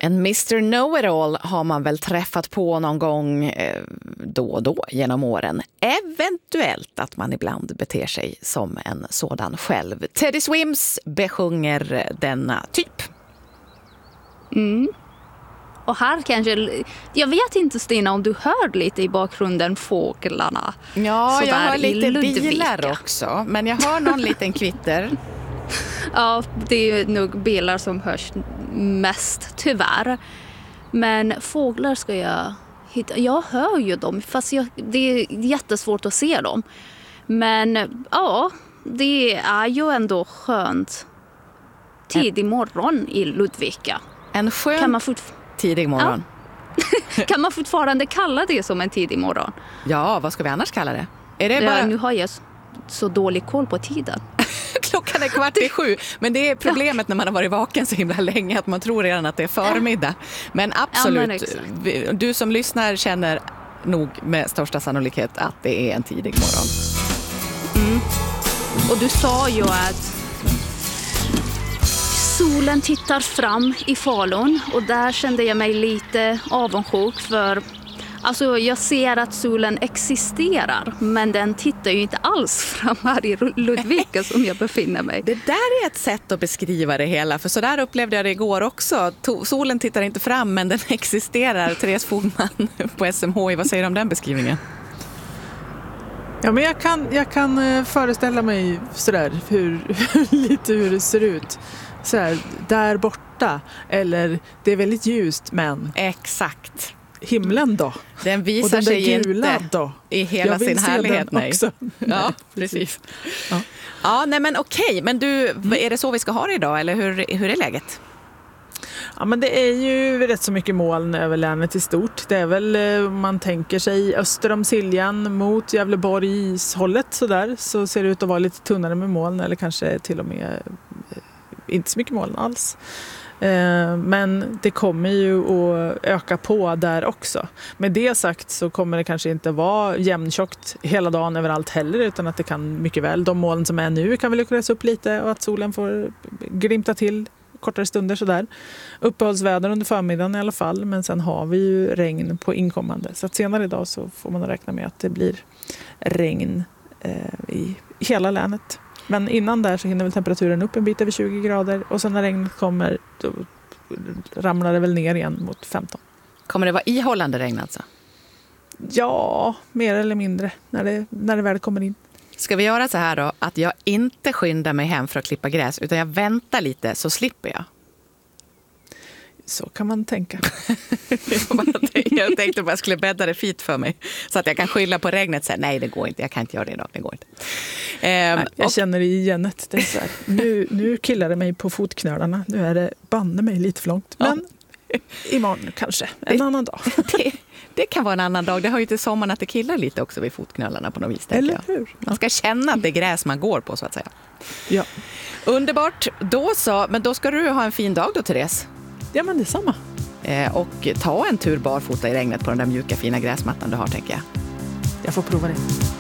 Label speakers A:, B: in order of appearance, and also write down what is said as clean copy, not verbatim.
A: En Mr. Know-it-all har man väl träffat på någon gång då och då genom åren. Eventuellt att man ibland beter sig som en sådan själv. Teddy Swims besjunger denna typ.
B: Och här kanske, jag vet inte Stina om du hör lite i bakgrunden fåglarna.
A: Ja,
B: så
A: jag hör lite
B: Ludvika.
A: bilar också, men jag hör någon liten kvitter.
B: Ja, det är nog bilar som hörs mest, tyvärr. Men fåglar ska jag hitta. Jag hör ju dem, fast det är jättesvårt att se dem. Men ja, det är ju ändå skönt. Tidig morgon i Ludvika.
A: En skön tidig morgon.
B: Ja. Kan man fortfarande kalla det som en tidig morgon?
A: Ja, vad ska vi annars kalla det? Är det bara...
B: Nu har jag så dålig koll på tiden.
A: Klockan är 6:15, men det är problemet när man har varit vaken så himla länge att man tror redan att det är förmiddag. Men absolut, du som lyssnar känner nog med största sannolikhet att det är en tidig morgon.
B: Och du sa ju att solen tittar fram i Falun och där kände jag mig lite avundsjuk för alltså jag ser att solen existerar men den tittar ju inte alls fram här i Ludvika som jag befinner mig.
A: Det där är ett sätt att beskriva det hela, för så där upplevde jag det igår också. Solen tittar inte fram men den existerar. Therese Fogman på SMHI, vad säger du om den beskrivningen?
C: Ja, men jag kan föreställa mig sådär hur det ser ut. Sådär, där borta. Eller det är väldigt ljust, men...
A: Exakt.
C: Himlen då?
A: Den visar sig inte då? I hela sin härlighet. Nej.
C: Också.
A: Ja, precis. Ja, nej men okej. Men du, är det så vi ska ha det idag? Eller hur är läget?
C: Ja, men det är ju rätt så mycket moln över länet i stort. Det är väl, man tänker sig öster om Siljan mot Gävleborg-hållet så ser det ut att vara lite tunnare med moln eller kanske till och med inte så mycket moln alls. Men det kommer ju att öka på där också. Med det sagt så kommer det kanske inte vara jämntjockt hela dagen överallt heller, utan att det kan mycket väl, de moln som är nu kan väl luckras upp lite och att solen får glimta till kortare stunder sådär. Uppehållsväder under förmiddagen i alla fall, men sen har vi ju regn på inkommande. Så att senare idag så får man räkna med att det blir regn i hela länet. Men innan där så hinner väl temperaturen upp en bit över 20 grader och sen när regnet kommer då ramlar det väl ner igen mot 15.
A: Kommer det vara ihållande regn alltså?
C: Ja, mer eller mindre när det väl kommer in.
A: Ska vi göra så här då att jag inte skyndar mig hem för att klippa gräs utan jag väntar lite så slipper jag?
C: Så kan man tänka.
A: Jag tänkte bara jag skulle bädda det fint för mig så att jag kan skylla på regnet och säga nej det går inte, jag kan inte göra det idag, det går inte.
C: Jag känner igen det. Det är så här, nu killar det mig på fotknölarna, nu är det banne mig lite för långt. Men imorgon kanske, en annan dag.
A: Det kan vara en annan dag, det har ju till sommaren att det killar lite också vid fotknölarna på något vis.
C: Eller hur?
A: Man ska känna att det är gräs man går på så att säga.
C: Ja.
A: Underbart, då så, men då ska du ha en fin dag då Therese.
C: Ja, men det är samma.
A: Och ta en tur barfota i regnet på den där mjuka fina gräsmattan du har, tänker jag.
C: Jag får prova det.